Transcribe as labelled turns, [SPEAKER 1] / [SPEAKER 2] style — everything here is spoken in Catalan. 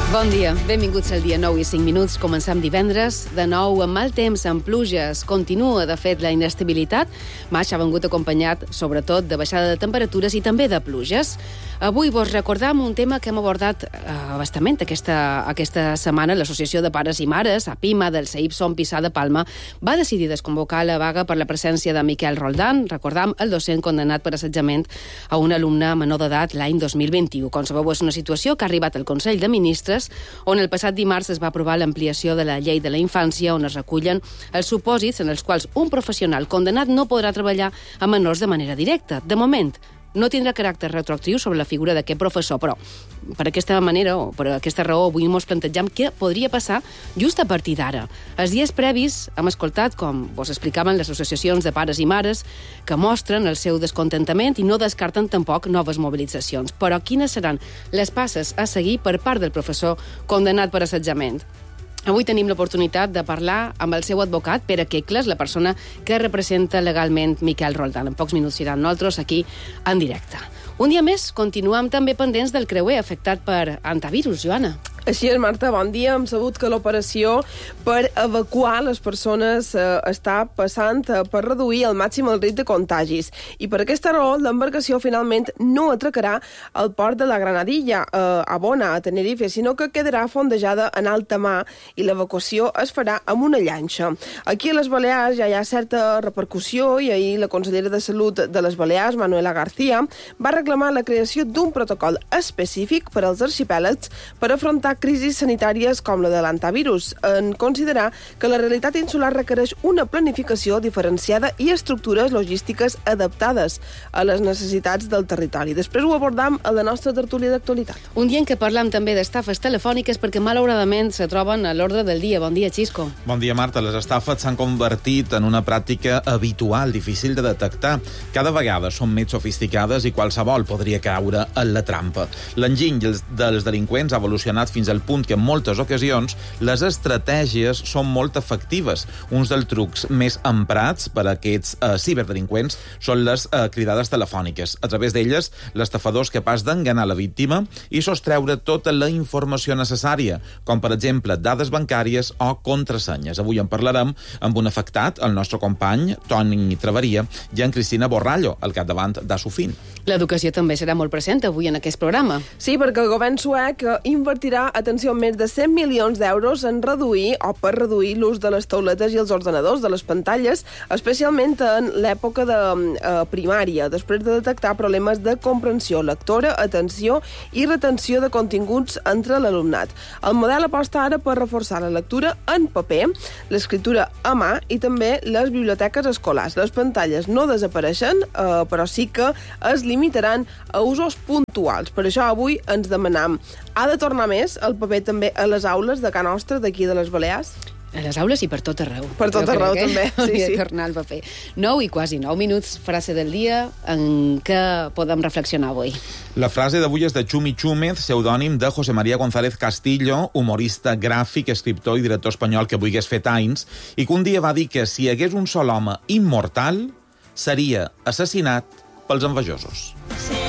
[SPEAKER 1] Bon dia, benvinguts al dia 9 i 5 minuts. Comencem divendres, de nou amb mal temps, amb pluges. Continua, de fet, la inestabilitat. Maig ha vengut acompanyat, sobretot, de baixada de temperatures i també de pluges. Avui vos recordam un tema que hem abordat bastament aquesta setmana. L'Associació de Pares i Mares, APIMA, del CEIP Son Pissà de Palma, va decidir desconvocar la vaga per la presència de Miquel Roldán, recordam, el docent condemnat per assetjament a un alumne menor d'edat l'any 2021. Com sabeu, és una situació que ha arribat al Consell de Ministres, on el passat dimarts es va aprovar l'ampliació de la llei de la infància, on es recullen els supòsits en els quals un professional condemnat no podrà treballar amb menors de manera directa. De moment, no tindrà caràcter retroactiu sobre la figura d'aquest professor, però per aquesta manera, o per aquesta raó, avui ens plantegem què podria passar just a partir d'ara. Els dies previs hem escoltat, com vos explicaven les associacions de pares i mares, que mostren el seu descontentament i no descarten tampoc noves mobilitzacions. Però quines seran les passes a seguir per part del professor condemnat per assetjament? Avui tenim l'oportunitat de parlar amb el seu advocat, Pere Quecles, la persona que representa legalment Miquel Roldán. En pocs minuts seran nosaltres aquí en directe. Un dia més, continuem també pendents del creuer afectat per antivirus, Joana.
[SPEAKER 2] Així és, Marta, bon dia. Hem sabut que l'operació per evacuar les persones està passant per reduir al màxim el risc de contagis. I per aquesta raó, l'embarcació finalment no atracarà al port de la Granadilla, a Bona, a Tenerife, sinó que quedarà fondejada en alta mar i l'evacuació es farà amb una llanxa. Aquí a les Balears ja hi ha certa repercussió i ahir la consellera de Salut de les Balears, Manuela García, va reclamar la creació d'un protocol específic per als arxipèlags per afrontar crisis sanitàries com la de l'antivirus, en considerar que la realitat insular requereix una planificació diferenciada i estructures logístiques adaptades a les necessitats del territori. Després ho abordam a la nostra tertúlia d'actualitat.
[SPEAKER 1] Un dia en què parlam també d'estafes telefòniques perquè malauradament se troben a l'ordre del dia. Bon dia, Xisco.
[SPEAKER 3] Bon dia, Marta. Les estafes s'han convertit en una pràctica habitual, difícil de detectar. Cada vegada són més sofisticades i qualsevol podria caure en la trampa. L'enginy dels delinqüents ha evolucionat fins al punt que en moltes ocasions les estratègies són molt efectives. Uns dels trucs més emprats per a aquests ciberdelinqüents són les cridades telefòniques. A través d'elles, l'estafador és capaç d'enganar la víctima i sostreure tota la informació necessària, com per exemple dades bancàries o contrasenyes. Avui en parlarem amb un afectat, el nostre company, Toni Travaria, i en Cristina Borrallo, al capdavant d'Asofin.
[SPEAKER 1] L'educació també serà molt present avui en aquest programa.
[SPEAKER 2] Sí, perquè el govern suec invertirà, atenció, més de 100 milions d'euros en reduir o per reduir l'ús de les tauletes i els ordenadors, de les pantalles, especialment en l'època de primària, després de detectar problemes de comprensió lectora, atenció i retenció de continguts entre l'alumnat. El model aposta ara per reforçar la lectura en paper, l'escriptura a mà i també les biblioteques escolars. Les pantalles no desapareixen, però sí que es limitaran a usos puntuals. Per això avui ens demanam, ha de tornar més el paper també a les aules de Can Nostra, d'aquí de les Balears?
[SPEAKER 1] A les aules i per tot arreu.
[SPEAKER 2] Per tot arreu, també.
[SPEAKER 1] Sí. Tornar al paper. 9 i quasi 9 minuts, frase del dia, en què podem reflexionar avui.
[SPEAKER 3] La frase d'avui és de Chumi Chúmez, pseudònim de José María González Castillo, humorista gràfic, escriptor i director espanyol que avui hagués fet anys, i que un dia va dir que si hi hagués un sol home immortal, seria assassinat pels envejosos. Sí.